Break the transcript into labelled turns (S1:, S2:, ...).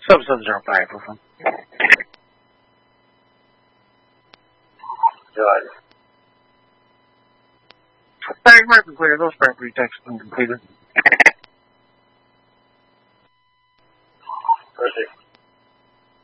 S1: Sub-05, over.
S2: Good.
S1: Static mark completed. Those property checks been completed.
S2: Proceed.